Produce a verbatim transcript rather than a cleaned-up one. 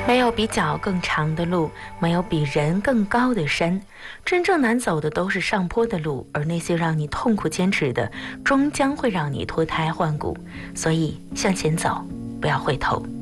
没有比脚更长的路，没有比人更高的山。真正难走的都是上坡的路，而那些让你痛苦坚持的，终将会让你脱胎换骨。所以向前走，不要回头。